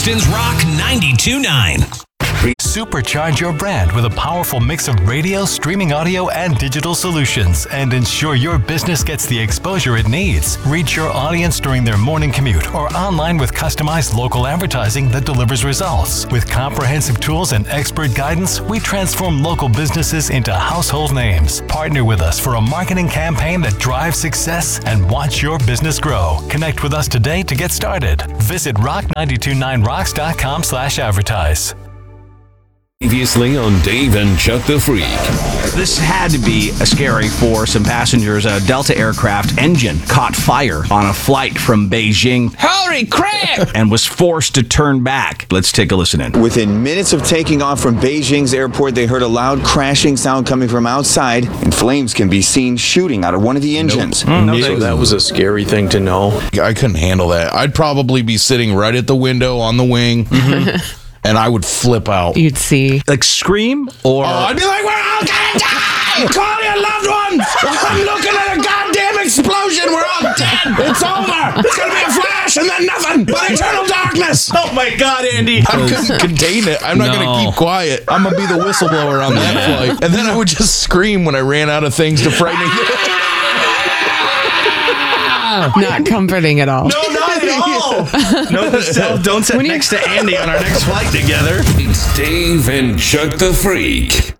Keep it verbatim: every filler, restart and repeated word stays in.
Houston's Rock ninety-two point nine. Supercharge your brand with a powerful mix of radio, streaming audio, and digital solutions, and ensure your business gets the exposure it needs. Reach your audience during their morning commute or online with customized local advertising that delivers results. With comprehensive tools and expert guidance, we transform local businesses into household names. Partner with us for a marketing campaign that drives success and watch your business grow. Connect with us today to get started. Visit rock nine two nine rocks dot com slash advertise. Previously on Dave and Chuck the Freak. This had to be a scary for some passengers. A Delta aircraft engine caught fire on a flight from Beijing. Holy crap! And was forced to turn back. Let's take a listen in. Within minutes of taking off from Beijing's airport, they heard a loud crashing sound coming from outside, and flames can be seen shooting out of one of the engines. Nope. Mm, so that was a scary thing to know. I couldn't handle that. I'd probably be sitting right at the window on the wing. Mm-hmm. And I would flip out. You'd see. Like scream? Or... Oh, I'd be like, we're all gonna die! Call your loved ones! I'm looking at a goddamn explosion! We're all dead! It's over! It's gonna be a flash and then nothing but eternal darkness! Oh my God, Andy! I couldn't contain it. I'm not no. gonna keep quiet. I'm gonna be the whistleblower on that flight. And then I would just scream when I ran out of things to frighten me. Not comforting at all. No, not at all. No, so don't sit next to Andy on our next flight together. It's Dave and Chuck the Freak.